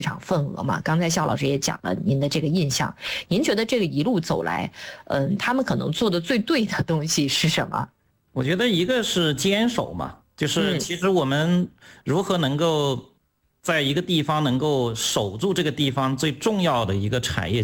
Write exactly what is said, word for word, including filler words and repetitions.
场份额嘛。刚才肖老师也讲了您的这个印象，您觉得这个一路走来，嗯，他们可能做的最对的东西是什么？ 我觉得一个是坚守嘛，就是其实我们如何能够在一个地方能够守住这个地方最重要的一个产业。